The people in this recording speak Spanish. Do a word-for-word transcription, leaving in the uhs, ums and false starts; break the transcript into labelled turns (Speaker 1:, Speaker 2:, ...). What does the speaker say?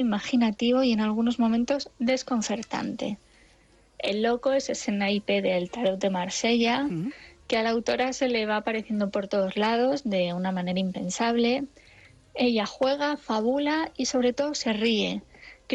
Speaker 1: imaginativo y en algunos momentos desconcertante. El loco es ese naipe del tarot de Marsella
Speaker 2: Mm.
Speaker 1: que a la autora se le va apareciendo por todos lados de una manera impensable. Ella juega, fabula y sobre todo se ríe.